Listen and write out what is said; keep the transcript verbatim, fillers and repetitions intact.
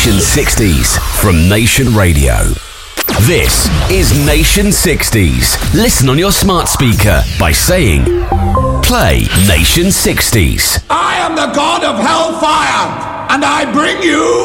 Nation sixties from Nation Radio. This is Nation sixties. Listen on your smart speaker by saying, play Nation sixties. I am the god of hellfire, and I bring you